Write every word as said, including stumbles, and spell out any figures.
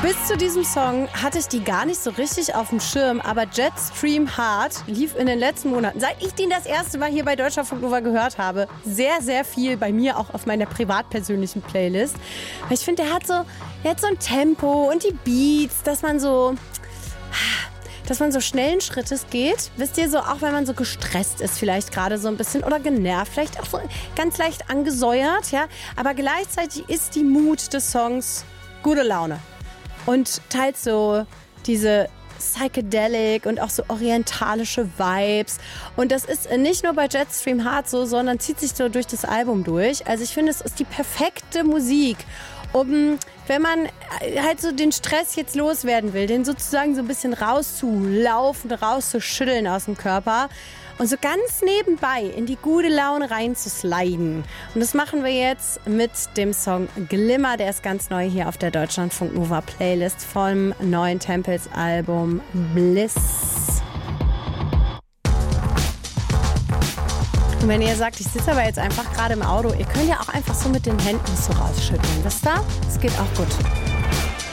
Bis zu diesem Song hatte ich die gar nicht so richtig auf dem Schirm, aber Jetstream Heart lief in den letzten Monaten, seit ich den das erste Mal hier bei Deutschlandfunk Nova gehört habe, sehr, sehr viel bei mir auch auf meiner privat-persönlichen Playlist. Weil ich finde, der hat so, der hat so ein Tempo und die Beats, dass man so... dass man so schnellen Schrittes geht. Wisst ihr, so auch wenn man so gestresst ist vielleicht gerade so ein bisschen oder genervt, vielleicht auch so ganz leicht angesäuert, ja. Aber gleichzeitig ist die Mut des Songs gute Laune. Und teils so diese psychedelic und auch so orientalische Vibes. Und das ist nicht nur bei Jetstream Heart so, sondern zieht sich so durch das Album durch. Also ich finde, es ist die perfekte Musik, um, wenn man halt so den Stress jetzt loswerden will, den sozusagen so ein bisschen rauszulaufen, rauszuschütteln aus dem Körper und so ganz nebenbei in die gute Laune reinzusliden. Und das machen wir jetzt mit dem Song Glimmer, der ist ganz neu hier auf der Deutschlandfunk Nova Playlist vom neuen Tempels Album Bliss. Und wenn ihr sagt, ich sitze aber jetzt einfach gerade im Auto, ihr könnt ja auch einfach so mit den Händen so rausschütteln. Wisst ihr? Das geht auch gut.